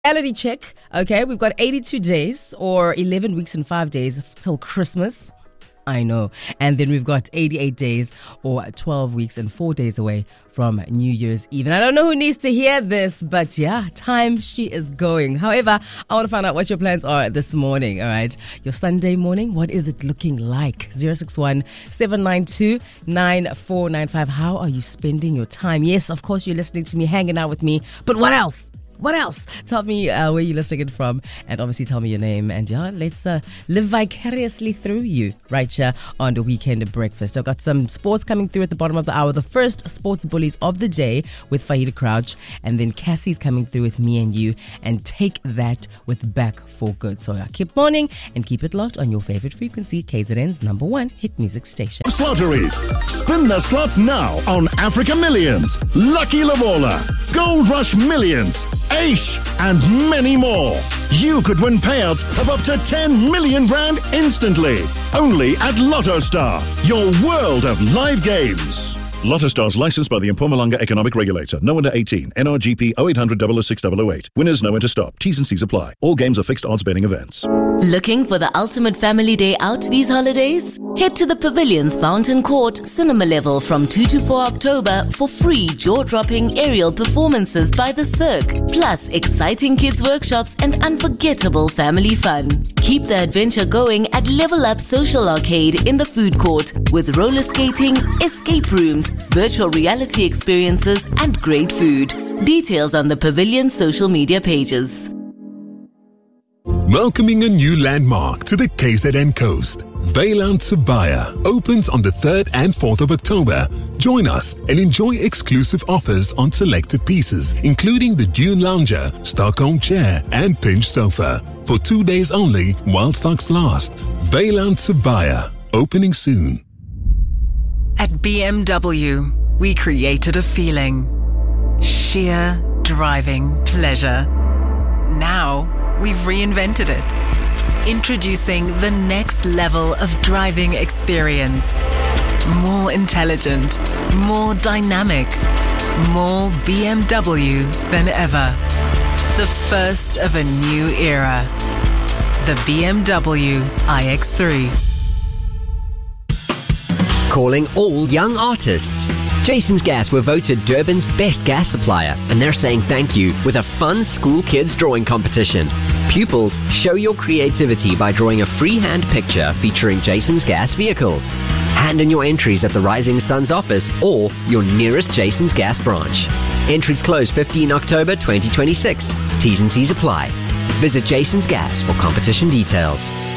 Reality check. Okay, we've got 82 days or 11 weeks and 5 days till Christmas. I know. And then we've got 88 days or 12 weeks and 4 days away from New Year's Eve. And I don't know who needs to hear this, but yeah, time she is going. However, I want to find out what your plans are this morning, all right? Your Sunday morning, what is it looking like? 061-792-9495. How are you spending your time? Yes, of course, you're listening to me, hanging out with me, but what else? What else? Tell me where you're listening it from, and obviously tell me your name. And yeah, let's live vicariously through you right here on the Weekend Breakfast. I've got some sports coming through at the bottom of the hour. The first sports bullies of the day with Fahida Crouch, and then Cassie's coming through with me and you, and take that with Back for Good. So yeah, keep morning and keep it locked on your favorite frequency, KZN's #1 hit music station. Slotteries. Spin the slots now on Africa Millions, Lucky Lavola, Gold Rush Millions, Aish, and many more. You could win payouts of up to 10 million rand instantly. Only at Lotto Star, your world of live games. Lotto Star's licensed by the Mpumalanga Economic Regulator. No under 18. NRGP 0800 006 008. Winners know when to stop. T's and C's apply. All games are fixed odds betting events. Looking for the ultimate family day out these holidays? Head to the Pavilion's Fountain Court cinema level from 2 to 4 October for free jaw-dropping aerial performances by the Cirque, plus exciting kids workshops and unforgettable family fun. Keep the adventure going at Level Up Social Arcade in the food court with roller skating, escape rooms, virtual reality experiences and great food. Details on the Pavilion's social media pages. Welcoming a new landmark to the KZN coast. Wayland Sibaya opens on the 3rd and 4th of October. Join us and enjoy exclusive offers on selected pieces, including the Dune Lounger, Stockholm Chair, and Pinch Sofa. For 2 days only, while stocks last. Wayland Sibaya, opening soon. At BMW, we created a feeling. Sheer driving pleasure. Now, we've reinvented it. Introducing the next level of driving experience. More intelligent, more dynamic, more BMW than ever. The first of a new era. The BMW iX3. Calling all young artists. Jason's Gas were voted Durban's best gas supplier, and they're saying thank you with a fun school kids drawing competition. Pupils, show your creativity by drawing a freehand picture featuring Jason's Gas vehicles. Hand in your entries at the Rising Suns office or your nearest Jason's Gas branch. Entries close 15 October 2026. T's and C's apply. Visit Jason's Gas for competition details.